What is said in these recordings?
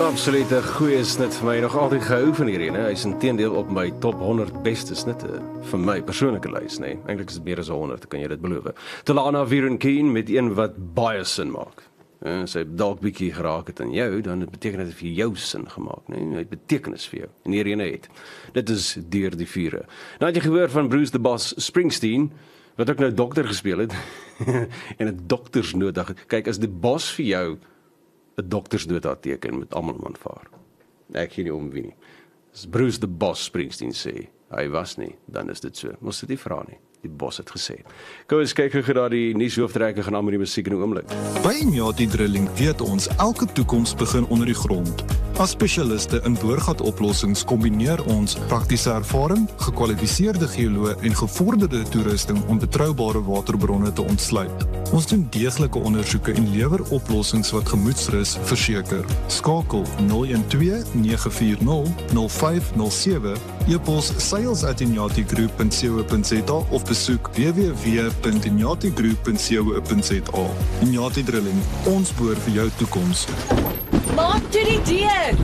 Absolute goeie snit vir my, nog altyd gehou van hierdie, né? Hy is inteendeel op my top 100 beste snitte vir my persoonlike lys, né? Eintlik is dit meer as 100, kan jy dit beloof. Talana Virenkeen met een wat baie sin maak. As hy dalk bietjie geraak het aan jou, dan beteken dit vir jou sin gemaak, né? Hy het betekenis vir jou. En hierdie het. Dit is Deur die Vure. Nou het jy gehoor van Bruce the Boss Springsteen, wat ook nou dokter gespeel het en 'n doktersnota. Kyk, as die bos vir jou 'n doktersnota teken, met almal aanvaar. Ek gee nie om wie nie. As Bruce the Boss Springsteen sê, hy was nie, dan is dit so. Moes dit nie vra nie. Die bos het gesê. Kom eens kyk hoe gedaan die nuushooftrekker gaan aan met die musiek in 'n oomblik. By Inyati Drilling weet ons elke toekoms begin onder die grond. As spesialiste in boorgatoplossings kombineer ons praktiese ervaring, gekwalifiseerde geoloë en gevorderde toerusting om betroubare waterbronne te ontsluit. Ons doen deeglike ondersoeke en lewer oplossings wat gemoedsrus verseker. Skakel 012 940 0507, e-pos sales@inyatigroup.co.za of besoek www.inyatigroup.co.za. Inyati Drilling, ons boor vir jou toekoms. Maak toe die deur!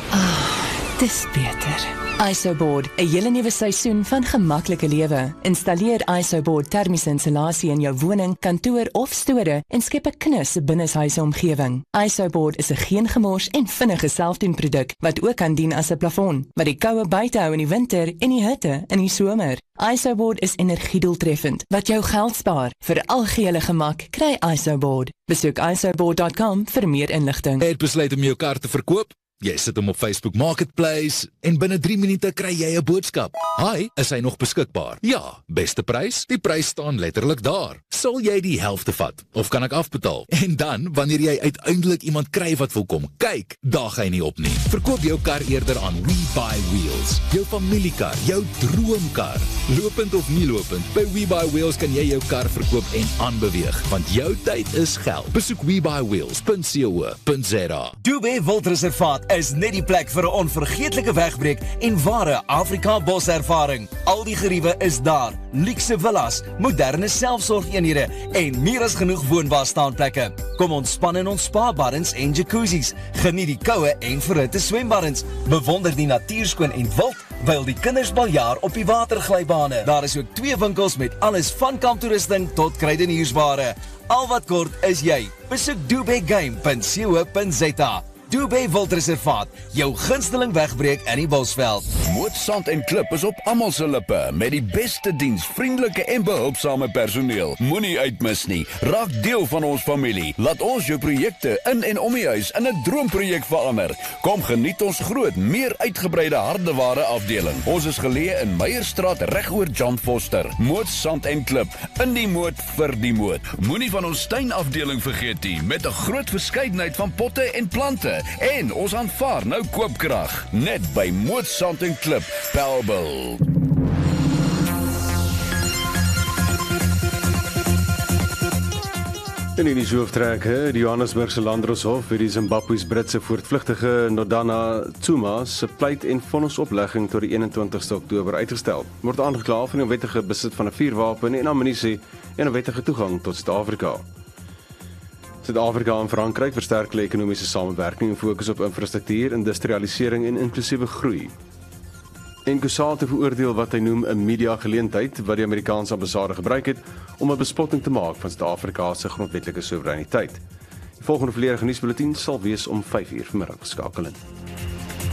Dis beter. ISOBOARD, 'n hele nuwe seisoen van gemaklike lewe. Installeer ISOBOARD termiese insulasie in jou woning, kantoor of store en skep 'n knus binneshuise omgewing. ISOBOARD is 'n geen gemors en vinnige selfdoenproduk wat ook kan dien as 'n plafon, wat die koue buite hou in die winter en die hitte in die somer. ISOBOARD is energiedoeltreffend wat jou geld spaar. Vir algehele gemak, kry ISOBOARD. Besoek isoboard.com vir meer inligting. Het besluit om jou kar te verkoop? Jy sit hom op Facebook Marketplace en binne 3 minute kry jy 'n boodskap. Hi, is hy nog beskikbaar? Ja, beste prys? Die prys staan letterlik daar. Sal jy die helfte vat of kan ek afbetaal? En dan, wanneer jy uiteindelik iemand kry wat wil kom kyk, daag hy nie op nie. Verkoop jou kar eerder aan WeBuyWheels. Jou familiekar, jou droomkar. Lopend of nie lopend, by WeBuyWheels kan jy jou kar verkoop en aanbeweeg, want jou tyd is geld. Besoek WeBuyWheels.co.za. Dubé Wildreservaat is net die plek vir 'n onvergeetlike wegbreek en ware Afrika boservaring. Al die geriewe is daar, luukse villas, moderne selfsorgeenhede en meer as genoeg woonbare staanplekke. Kom ontspan in ons spa-baddens en jacuzzis, geniet die koue en verhitte swembaddens, bewonder die natuurskoon en wild, wyl die kinders baljaar op die waterglybane. Daar is ook 2 winkels met alles van kamptoerusting tot kruideniersware. Al wat kort is jy. Besoek dubegame.co.za. Dubé Wildreservaat, jou gunsteling wegbreek in die Bosveld. Moot Sand en Klip is op almal se lippe met die beste diens, vriendelike en behulpsame personeel. Moenie uitmis nie. Raak deel van ons familie. Laat ons jou projekte in en om die huis in 'n droomprojek verander. Kom geniet ons groot, meer uitgebreide hardeware afdeling. Ons is geleë in Meyerstraat regoor John Foster. Moot Sand en Klip, in die moot vir die moot. Moenie van ons tuinafdeling vergeet nie, met 'n groot verskeidenheid van potte en plante. En ons aanvaar nou koopkrag, net by Moot Sand en Klip, Bellville. In die nuushooftrekker, die Johannesburgse Landdroshof het die Zimbabwe's Britse voortvlugtige Nodana Tsuma se pleit en vonnisoplegging tot die 21ste Oktober uitgestel. Word aangekla van die onwettige besit van 'n vuurwapen en ammunisie en onwettige toegang tot Suid-Afrika. Suid-Afrika en Frankryk versterk hulle ekonomiese samewerking en fokus op infrastruktuur, industrialisering en inklusiewe groei. En Kusate veroordeel wat hy noem 'n media-geleentheid wat die Amerikaanse ambassade gebruik het om 'n bespotting te maak van Suid-Afrika se grondwetlike soewereiniteit. Die volgende volledige nuusbulletin sal wees om 5:00 vanmiddag. Skakel in.